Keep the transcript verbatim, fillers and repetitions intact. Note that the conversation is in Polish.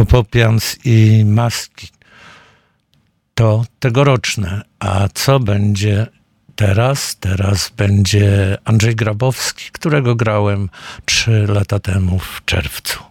Utopians i Maski to tegoroczne. A co będzie teraz? Teraz będzie Andrzej Grabowski, którego grałem trzy lata temu w czerwcu.